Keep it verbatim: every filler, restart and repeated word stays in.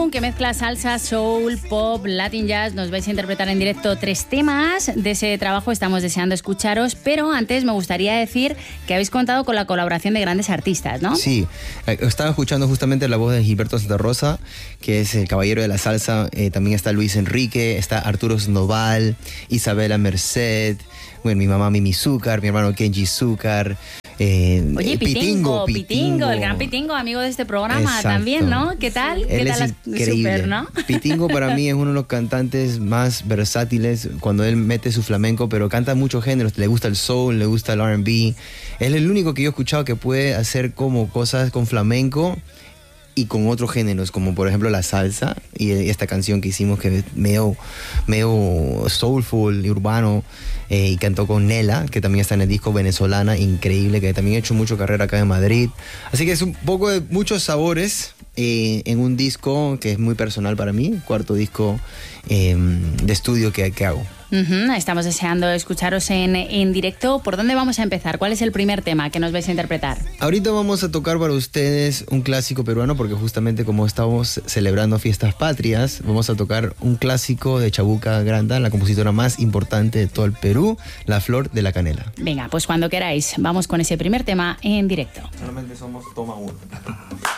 Que mezcla salsa, soul, pop, latin jazz. Nos vais a interpretar en directo tres temas de ese trabajo. Estamos deseando escucharos, pero antes me gustaría decir que habéis contado con la colaboración de grandes artistas, ¿no? Sí, estaba escuchando justamente la voz de Gilberto Santa Rosa, que es el caballero de la salsa. Eh, también está Luis Enrique, está Arturo Sandoval, Isabela Merced, bueno, mi mamá Mimi Zúcar, mi hermano Kenji Zúcar. Eh, Oye, Pitingo, Pitingo, Pitingo, el gran Pitingo, amigo de este programa. Exacto. También, ¿no? ¿Qué tal? Él ¿Qué tal? Es increíble. Super, ¿no? Pitingo para mí es uno de los cantantes más versátiles cuando él mete su flamenco, pero canta muchos géneros. Le gusta el soul, le gusta el R and B. Él es el único que yo he escuchado que puede hacer como cosas con flamenco y con otros géneros, como por ejemplo la salsa y esta canción que hicimos que es medio, medio soulful y urbano, eh, y cantó con Nela, que también está en el disco Venezolana, increíble, que también ha hecho mucho carrera acá en Madrid. Así que es un poco de muchos sabores eh, en un disco que es muy personal para mí, cuarto disco eh, de estudio que, que hago. Uh-huh. Estamos deseando escucharos en, en directo. ¿Por dónde vamos a empezar? ¿Cuál es el primer tema que nos vais a interpretar? Ahorita vamos a tocar para ustedes un clásico peruano, porque justamente como estamos celebrando fiestas patrias, vamos a tocar un clásico de Chabuca Granda, la compositora más importante de todo el Perú, La Flor de la Canela. Venga, pues cuando queráis, vamos con ese primer tema en directo. Solamente somos toma uno.